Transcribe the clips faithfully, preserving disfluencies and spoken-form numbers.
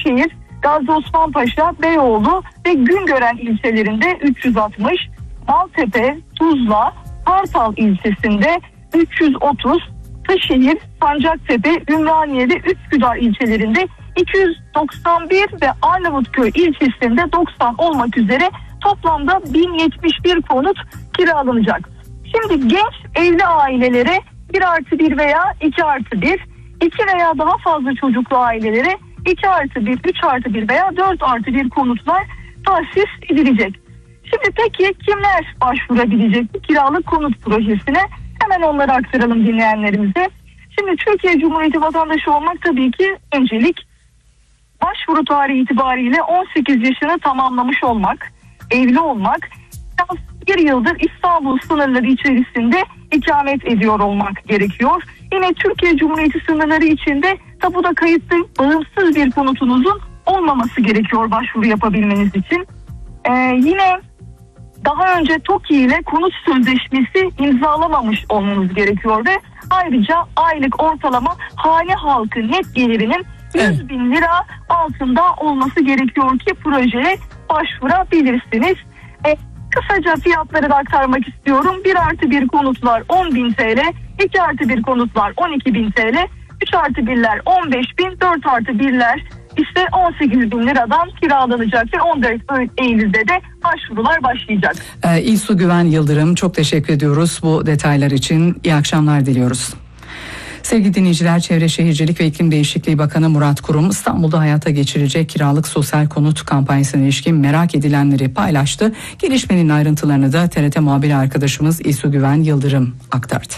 Kırşehir, Gazi Osman Paşa, Beyoğlu ve Güngören ilçelerinde üç yüz altmış, Maltepe, Tuzla, Kartal ilçesinde üç yüz otuz, Taşehir, Sancaktepe, Ümraniye ve Üsküdar ilçelerinde iki yüz doksan bir ve Arnavutköy ilçesinde doksan olmak üzere toplamda bin yetmiş bir konut kiralanacak. Şimdi genç evli ailelere bir artı bir veya iki artı bir, iki veya daha fazla çocuklu ailelere iki artı bir, üç artı bir veya dört artı bir konutlar tahsis edilecek. Şimdi peki kimler başvurabilecek bu kiralık konut projesine? Hemen onları aktaralım dinleyenlerimize. Şimdi Türkiye Cumhuriyeti vatandaşı olmak tabii ki öncelik. Başvuru tarihi itibariyle on sekiz yaşını tamamlamış olmak, evli olmak, bir yıldır İstanbul sınırları içerisinde ikamet ediyor olmak gerekiyor. Yine Türkiye Cumhuriyeti sınırları içinde tapuda kayıtlı bağımsız bir konutunuzun olmaması gerekiyor başvuru yapabilmeniz için. Ee, yine daha önce TOKİ ile konut sözleşmesi imzalamamış olmanız gerekiyor ve ayrıca aylık ortalama hane halkı net gelirinin yüz bin lira altında olması gerekiyor ki projeye başvurabilirsiniz. E, kısaca fiyatları da aktarmak istiyorum. bir artı bir konutlar on bin TL, iki artı bir konutlar on iki bin TL, üç artı birler on beş bin, dört artı birler ise on sekiz bin liradan kiralanacaktır. on dört Eylül'de de başvurular başlayacak. Ee, İlsu Güven Yıldırım, çok teşekkür ediyoruz bu detaylar için. İyi akşamlar diliyoruz. Sevgili dinleyiciler, Çevre Şehircilik ve İklim Değişikliği Bakanı Murat Kurum, İstanbul'da hayata geçirecek kiralık sosyal konut kampanyasına ilişkin merak edilenleri paylaştı. Gelişmenin ayrıntılarını da T R T muhabiri arkadaşımız İlsu Güven Yıldırım aktardı.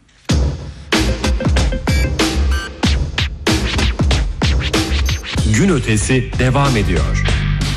Gün ötesi devam ediyor.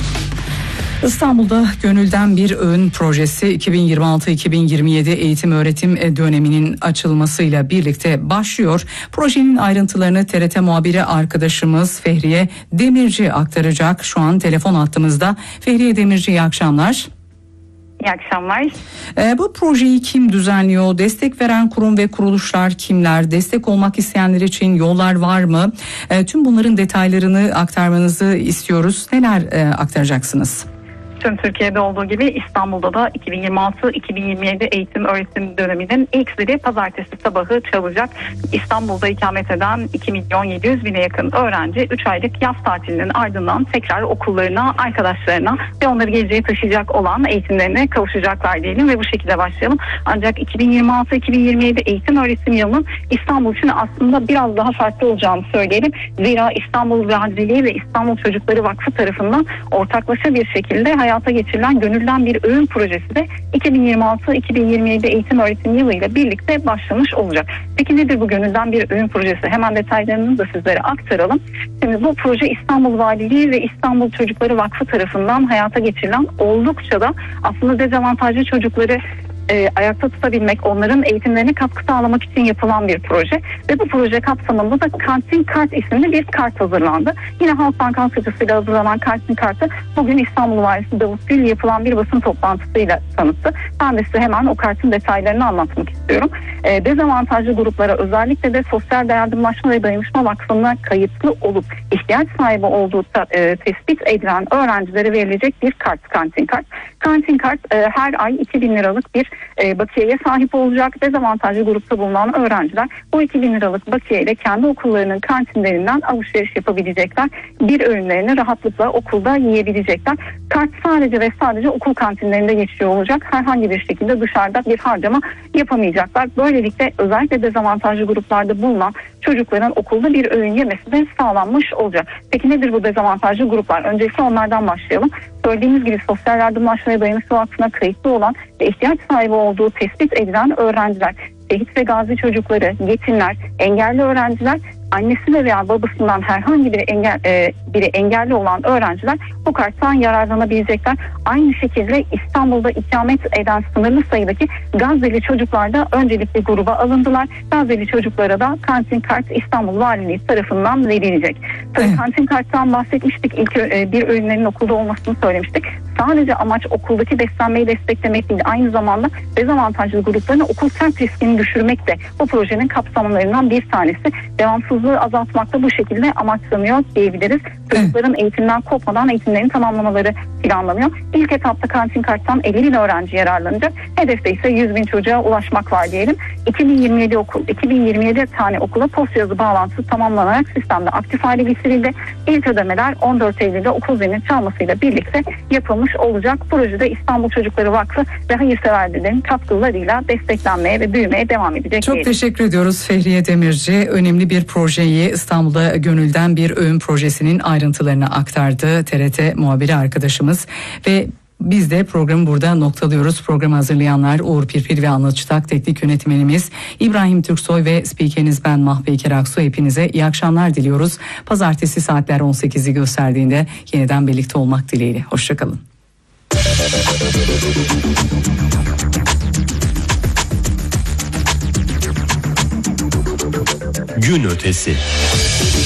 İstanbul'da Gönülden Bir Öğün projesi iki bin yirmi altı iki bin yirmi yedi eğitim öğretim döneminin açılmasıyla birlikte başlıyor. Projenin ayrıntılarını T R T muhabiri arkadaşımız Fehriye Demirci aktaracak. Şu an telefon hattımızda. Fehriye Demirci, iyi akşamlar. İyi akşamlar. Ee, bu projeyi kim düzenliyor? Destek veren kurum ve kuruluşlar kimler? Destek olmak isteyenler için yollar var mı? Ee, tüm bunların detaylarını aktarmanızı istiyoruz. Neler e, aktaracaksınız? Tüm Türkiye'de olduğu gibi İstanbul'da da iki bin yirmi altı iki bin yirmi yedi eğitim öğretim döneminin ilk zili pazartesi sabahı çalacak. İstanbul'da ikamet eden iki milyon yedi yüz bine yakın öğrenci üç aylık yaz tatilinin ardından tekrar okullarına, arkadaşlarına ve onları geleceğe taşıyacak olan eğitimlerine kavuşacaklar diyelim ve bu şekilde başlayalım. Ancak iki bin yirmi altı iki bin yirmi yedi eğitim öğretim yılının İstanbul için aslında biraz daha farklı olacağını söyleyelim. Zira İstanbul Valiliği ve İstanbul Çocukları Vakfı tarafından ortaklaşa bir şekilde hayata geçirilen Gönülden Bir Öğün projesi de iki bin yirmi altı iki bin yirmi yedi eğitim öğretim yılıyla birlikte başlamış olacak. Peki nedir bu Gönülden Bir Öğün projesi? Hemen detaylarını da sizlere aktaralım. Şimdi bu proje İstanbul Valiliği ve İstanbul Çocukları Vakfı tarafından hayata geçirilen, oldukça da aslında dezavantajlı çocukları E, ayakta tutabilmek, onların eğitimlerine katkı sağlamak için yapılan bir proje ve bu proje kapsamında da Kantin Kart isimli bir kart hazırlandı. Yine Halk Bankası'yla hazırlanan Kantin Kart'ı bugün İstanbul Valisi Davut Gül yapılan bir basın toplantısıyla tanıttı. Ben de size hemen o kartın detaylarını anlatmak istiyorum. E, dezavantajlı gruplara, özellikle de Sosyal Yardımlaşma ve Dayanışma Vakfı'na kayıtlı olup ihtiyaç sahibi olduğu ta, e, tespit edilen öğrencilere verilecek bir kart, Kantin Kart. Kantin Kart e, her ay iki bin liralık bir e, bakiyeye sahip olacak. Dezavantajlı grupta bulunan öğrenciler bu iki bin liralık bakiyeyle kendi okullarının kantinlerinden alışveriş yapabilecekler. Bir öğünlerini rahatlıkla okulda yiyebilecekler. Kart sadece ve sadece okul kantinlerinde geçiyor olacak. Herhangi bir şekilde dışarıda bir harcama yapamayacaklar. Böylelikle özellikle dezavantajlı gruplarda bulunan çocukların okulda bir öğün yemesi de sağlanmış olacak. Peki nedir bu dezavantajlı gruplar? Öncelikle onlardan başlayalım. Söylediğimiz gibi Sosyal Yardımlaşma ve Dayanışma Vakfı'na kayıtlı olan ve ihtiyaç sahibi olduğu tespit edilen öğrenciler, şehit ve gazi çocukları, yetimler, engelli öğrenciler, annesi veya babasından herhangi bir engel, e, biri engelli olan öğrenciler bu karttan yararlanabilecekler. Aynı şekilde İstanbul'da ikamet eden sınırlı sayıdaki Gazze'li çocuklar da öncelikli gruba alındılar. Gazze'li çocuklara da Kantin Kart İstanbul Valiliği tarafından verilecek. Tabii Kantin Kart'tan bahsetmiştik. İlk e, bir öğünlerin okulda olmasını söylemiştik. sadece amaç okuldaki beslenmeyi desteklemek değil, aynı zamanda dezavantajlı grupların okul terk riskini düşürmek de bu projenin kapsamlarından bir tanesi. Devamsızlığı azaltmakta bu şekilde amaçlanıyor diyebiliriz. Çocukların eğitimden kopmadan eğitimlerini tamamlamaları planlanıyor. İlk etapta kantin karttan elli bin öğrenci yararlanacak. Hedefte ise yüz bin çocuğa ulaşmak var diyelim. iki bin yirmi yedi okul, iki bin yirmi yedi tane okula post yazı bağlantısı tamamlanarak sistemde aktif hale getirildi. İlk ödemeler on dört Eylül'de okul zilinin çalmasıyla birlikte yapılmış olacak. Projede İstanbul Çocukları Vakfı ve hayırseverlerin katkılarıyla desteklenmeye ve büyümeye devam edecek. Çok diyelim. Teşekkür ediyoruz Fehriye Demirci. Önemli bir projeyi, İstanbul'da gönülden bir öğün projesinin ayrıntılarını aktardı T R T muhabiri arkadaşımız ve biz de programı burada noktalıyoruz. Programı hazırlayanlar Uğur Pirpir ve Anıl Çıtak, teknik yönetmenimiz İbrahim Türksoy ve spikeriniz ben Mahve İker Aksu. Hepinize iyi akşamlar diliyoruz. Pazartesi saatler on sekizi gösterdiğinde yeniden birlikte olmak dileğiyle. Hoşçakalın. Gün ötesi.